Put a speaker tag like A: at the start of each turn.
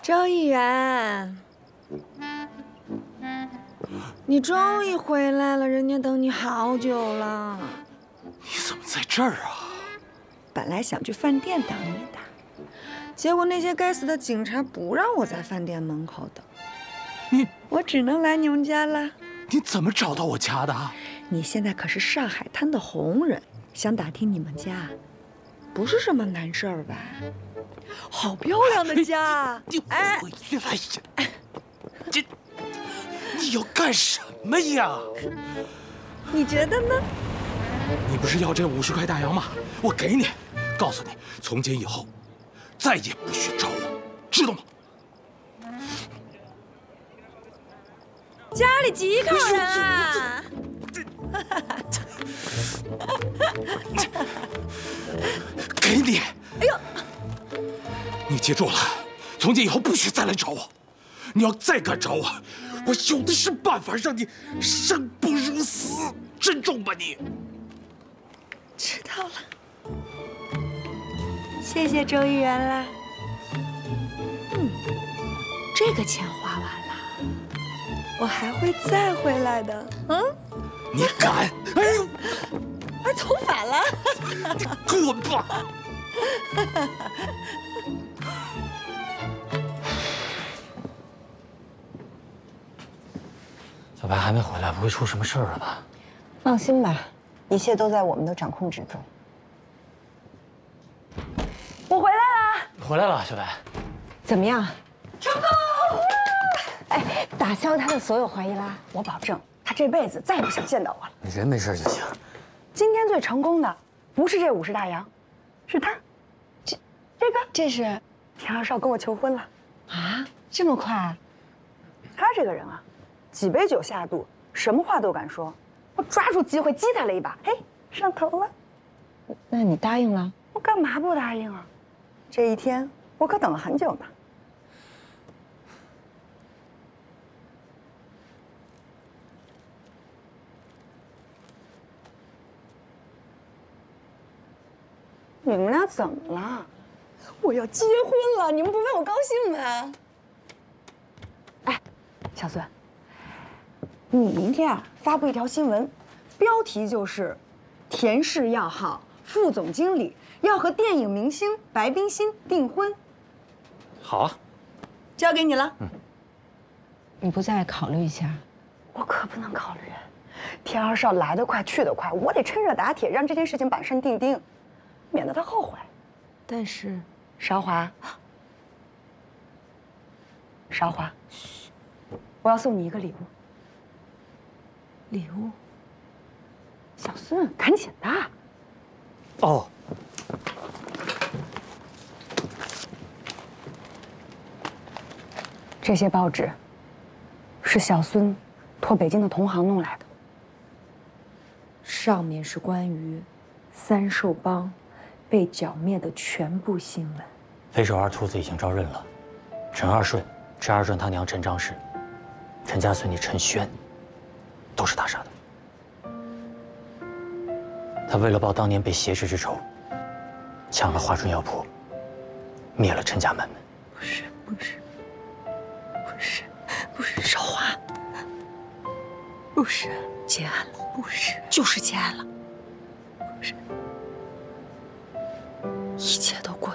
A: 周议员，你终于回来了，人家等你好久了。
B: 你怎么在这儿啊？
A: 本来想去饭店等你的，结果那些该死的警察不让我在饭店门口等，我只能来你们家了。
B: 你怎么找到我家的？
A: 你现在可是上海滩的红人，想打听你们家，不是什么难事儿吧？好漂亮的家！
B: 哎，回来呀！你要干什么呀？
A: 你觉得呢？
B: 你不是要这50块大洋吗？我给你，告诉你，从今以后，再也不许找我，知道吗？
A: 家里几口人啊？
B: 给你。
A: 哎呦！
B: 你记住了，从今以后不许再来找我。你要再敢找我，我有的是办法让你生不如死。珍重吧你。
A: 知道了，谢谢周议员啦。这个钱花完了，我还会再回来的。
B: 你敢？哎呦，
A: 还走反了！
B: 你滚吧！
C: 小白还没回来，不会出什么事儿了吧？
D: 放心吧，一切都在我们的掌控之中。我回来啦！
C: 回来了，小白。
D: 怎么样？成功！哎，打消他的所有怀疑啦！我保证，他这辈子再也不想见到我了。
C: 你人没事就行。
D: 今天最成功的不是这50大洋，是他。这是田二少跟我求婚了。啊，这么快？他这个人啊，几杯酒下肚，什么话都敢说。我抓住机会激他了一把，嘿，上头了。那你答应了？我干嘛不答应啊？这一天我可等了很久呢。你们俩怎么了？我要结婚了，你们不为我高兴吗？哎，小孙，你明天啊发布一条新闻，标题就是“田氏药号副总经理要和电影明星白冰心订婚”。
C: 好啊，
D: 交给你了。
E: 你不再考虑一下？
D: 我可不能考虑，田二少来得快去得快，我得趁热打铁，让这件事情板上钉钉，免得他后悔。但是，韶华，韶华，嘘，我要送你一个礼物。礼物？小孙，赶紧的。
C: 哦。
D: 这些报纸是小孙托北京的同行弄来的，上面是关于三兽帮被剿灭的全部新闻。
C: 飞手二兔子已经招认了，陈二顺、陈二顺他娘陈张氏、陈家孙女陈轩，都是他杀的。他为了报当年被挟持之仇，抢了华春药铺，灭了陈家门门。
D: 不是韶华，不是结案了，不是，就是结案了，不是，一切都过